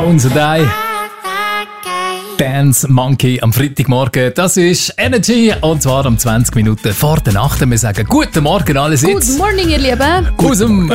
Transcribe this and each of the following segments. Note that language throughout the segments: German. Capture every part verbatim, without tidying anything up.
Bones and I. Dance Monkey am Freitagmorgen. Das ist Energy und zwar um zwanzig Minuten vor der Nacht. Wir sagen guten Morgen allerseits. Good morning, ihr Lieben. Aus dem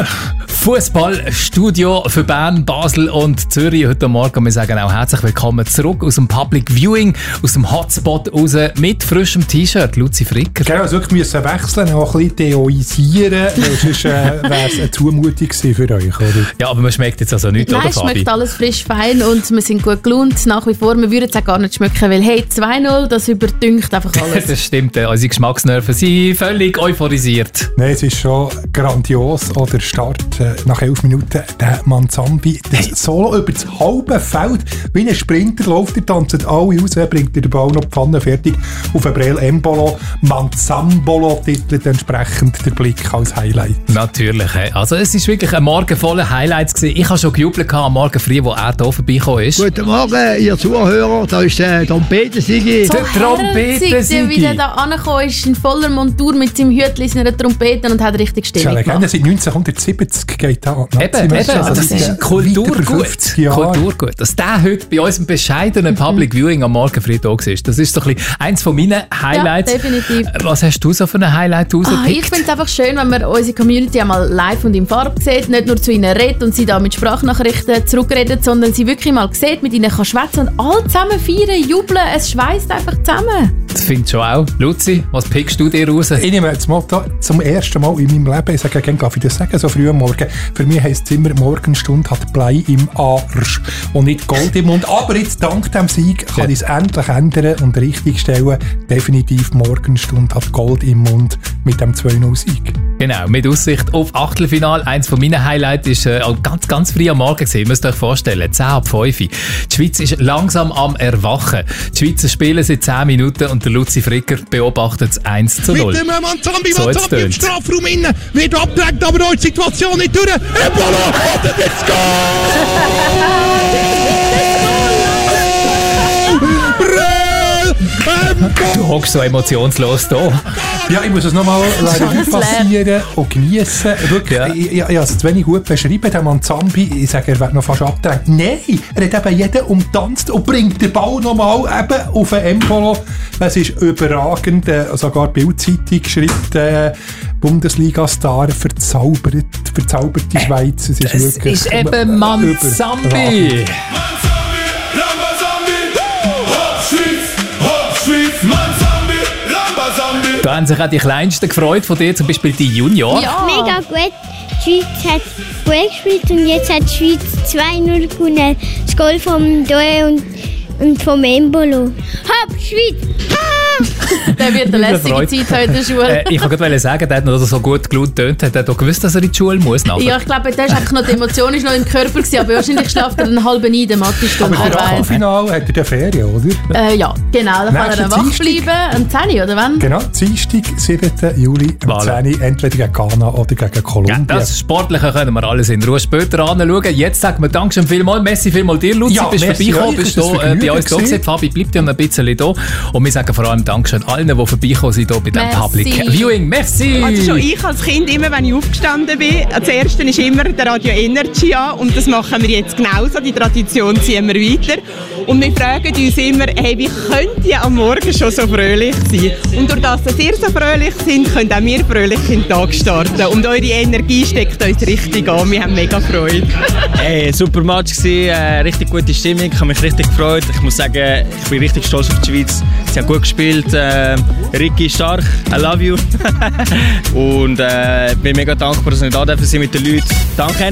Fußballstudio für Bern, Basel und Zürich heute Morgen. Wir sagen auch herzlich willkommen zurück aus dem Public Viewing, aus dem Hotspot raus mit frischem T-Shirt. Luzi Fricker. Genau, also wirklich müssen wechseln, auch ein bisschen deoisieren, weil sonst äh, wäre es eine Zumutung für euch, oder? Ja, aber man schmeckt jetzt also nichts, Nein, oder es Fabi? schmeckt alles frisch, fein und wir sind gut gelaunt nach wie vor. Wir würden es auch gar nicht schmecken, weil hey, zwei null, das überdünkt einfach alles. Das stimmt, äh, unsere Geschmacksnerven sind völlig euphorisiert. Nein, es ist schon grandios. Oder Start äh, nach elf Minuten, der Manzambi, das Solo über das halbe Feld, wie ein Sprinter läuft, er tanzt alle raus, bringt den Ball noch die Pfanne fertig auf Breel Embolo. Manzambolo titelt entsprechend der Blick als Highlight. Natürlich, hey. Also es war wirklich ein Morgen voller Highlights gewesen. Ich habe schon gejubelt am Morgen früh, wo er hier vorbeigekommen ist. Guten Morgen, ihr Zuhörer, da ist der Trompetensigi. So Der Trompetensigi. herzig, wie der da angekommen ist, in voller Montur mit seinem Hütchen, seiner Trompete und hat richtig Das ist Stimmung eine Legende, gemacht. seit neunzehnhundertsiebzig geht da. Eben, eben, also das ist Kulturgut. Kulturgut. Dass der heute bei unserem bescheidenen Public Viewing am Morgen früh da war, das ist so ein bisschen eins von meinen Highlights. Ja, definitiv. Was hast du so für ein Highlight rausgepickt? Ah, ich finde es einfach schön, wenn man unsere Community einmal live und in Farbe sieht, nicht nur zu ihnen redet und sie da mit Sprachnachrichten zurückredet, sondern sie wirklich mal sieht, mit ihnen kann schwätzen und alle zusammen feiern, jubeln, es schweißt einfach zusammen. Das finde ich schon auch. Luzi, was pickst du dir raus? Ich nehme das Motto zum ersten Mal in meinem Leben, ich sage gerne, darf ich das sagen, so früh am Morgen, für mich heisst es immer, Morgenstunde hat Blei im Arsch und nicht Gold im Mund. Aber jetzt, dank dem Sieg, kann ich es endlich ändern und richtigstellen. Definitiv Morgenstunde hat Gold im Mund mit dem zwei null Sieg. Genau, mit Aussicht auf Achtelfinale. Eins von meinen Highlights war äh, ganz, ganz früh am Morgen gewesen. Ihr müsst euch vorstellen, zehn ab fünf. Die Schweiz ist langsam am Erwachen. Die Schweizer spielen seit zehn Minuten und der Luzi Fricker beobachtet es eins zu null. Mit dem Manzambi, So, jetzt Manzambi im tönt's. Strafraum innen, wird abgedrängt, aber da ist die Situation nicht durch. Embolo, hat er jetzt Goal! Du hockst so emotionslos da. Ja, ich muss es nochmal Schon passieren und genießen. Wirklich, Ja. ich, ich, ich habe es zu wenig gut beschrieben, der Manzambi. Ich sage, er wird noch fast abgedrängt. Nein, er hat eben jeden umtanzt und bringt den Ball nochmal eben auf den Embolo. Es ist überragend. Äh, sogar die Bild-Zeitung schreibt, äh, Bundesliga-Star verzaubert, verzauberte Schweiz. Es ist, Es wirklich ist eben Manzambi. überragend. Da haben sich auch die Kleinsten gefreut von dir, zum Beispiel die Junior. Ja, Mega gut. Die Schweiz hat gut gespielt und jetzt hat die Schweiz zwei null gewonnen. Das Goal vom Doe und, und vom Embolo. Hopp, Schweiz! der wird eine lässige Zeit heute in der Schule. Äh, ich wollte gerade sagen, der hat noch so gut getönt, hat er doch gewusst, dass er in die Schule muss nachher. Ja, ich glaube, da ist einfach noch die Emotion ist noch im Körper gewesen, aber wahrscheinlich schlaft er einen halben ein, der Mathe-Stunde. Aber für das wer weiss. Achtelfinale hat er die Ferien, oder? Äh, ja, genau, da kann er Nächsten dann wach Dienstag. bleiben. Am zehn, oder wann? Genau, Dienstag, siebten Juli, um Voilà. zehn Uhr, entweder gegen Ghana oder gegen Ja, Kolumbien. das Sportliche können wir alles in Ruhe später anschauen. Jetzt sagen wir Dankeschön vielmals. Merci vielmals dir, Luzi. Ja, bist merci vorbeigekommen, euch, bist es ist hier, ein äh, bei Vergnügen uns da gewesen. gewesen. Fabi bleibt ja noch ein bisschen da. Und wir sagen vor allem Dankeschön allen, die vorbeigekommen sind hier bei diesem Merci. Public Viewing. Merci! Also schon ich als Kind, immer wenn ich aufgestanden bin, als erstes ist immer der Radio Energy an und das machen wir jetzt genauso, die Tradition ziehen wir weiter. Und wir fragen uns immer, hey, wie könnt ihr am Morgen schon so fröhlich sein? Und durch das, dass ihr so fröhlich sind, könnt auch wir fröhlich in den Tag starten. Und eure Energie steckt uns richtig an, wir haben mega Freude. Hey, super Match gewesen, äh, richtig gute Stimmung, ich habe mich richtig gefreut. Ich muss sagen, ich bin richtig stolz auf die Schweiz. Sie haben gut gespielt, äh, Ricky stark, I love you. Und äh, bin mega dankbar, dass wir da dürfen sind mit den Leuten. Danke.